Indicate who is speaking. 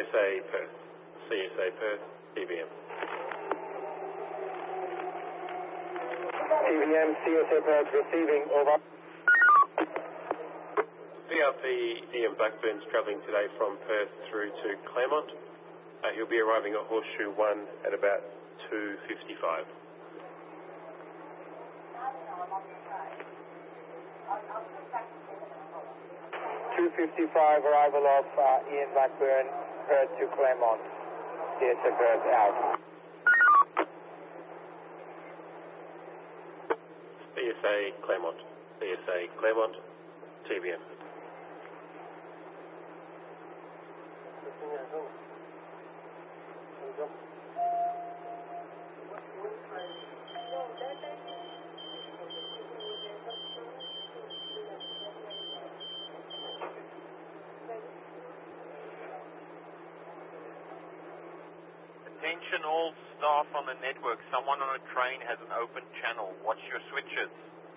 Speaker 1: CSA Perth. CSA Perth, TBM.
Speaker 2: TBM, CSA Perth receiving, over.
Speaker 1: VRP Ian Blackburn's travelling today from Perth through to Claremont. He'll be arriving at Horseshoe 1 at about 2:55.
Speaker 2: 2:55 arrival of Ian Blackburn, Perth to Claremont. CSA Perth out.
Speaker 1: CSA Claremont. CSA Claremont, TBM.
Speaker 3: Attention all staff on the network. Someone on a train has an open channel. Watch your switches.